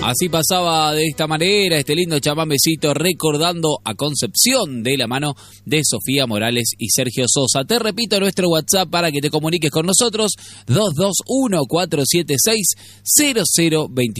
Así pasaba de esta manera este lindo chamamecito recordando a Concepción de la mano de Sofía Morales y Sergio Sosa. Te repito nuestro WhatsApp para que te comuniques con nosotros, 221-476-0021.